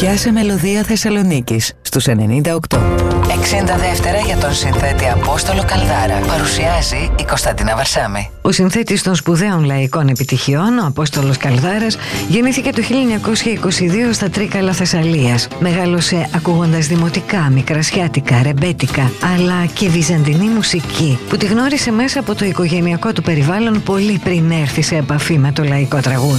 Πιάσε μελωδία Θεσσαλονίκης στους 98. 62 για τον συνθέτη Απόστολο Καλδάρα. Παρουσιάζει η Κωνσταντίνα Βαρσάμη. Ο συνθέτης των σπουδαίων λαϊκών επιτυχιών, ο Απόστολος Καλδάρας, γεννήθηκε το 1922 στα Τρίκαλα Θεσσαλίας. Μεγάλωσε ακούγοντας δημοτικά, μικρασιάτικα, ρεμπέτικα, αλλά και βυζαντινή μουσική, που τη γνώρισε μέσα από το οικογενειακό του περιβάλλον πολύ πριν έρθει σε επαφή με το λαϊκό τραγούδι.